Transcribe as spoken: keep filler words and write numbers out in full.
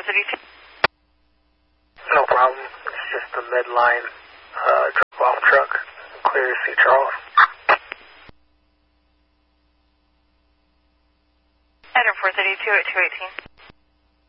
thirty-two. No problem. It's just the Medline uh, drop-off truck. Clear to see Charles. Item four thirty-two at two eighteen.